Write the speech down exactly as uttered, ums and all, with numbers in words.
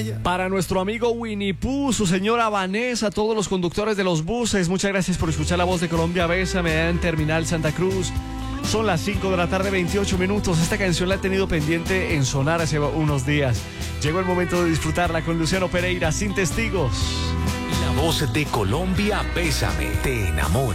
Para nuestro amigo Winnie Pooh, su señora Vanessa, todos los conductores de los buses, muchas gracias por escuchar La Voz de Colombia. Bésame en Terminal Santa Cruz. Son las cinco de la tarde, veintiocho minutos. Esta canción la he tenido pendiente en sonar hace unos días. Llegó el momento de disfrutarla con Luciano Pereira, Sin Testigos. La Voz de Colombia, Bésame, te enamora.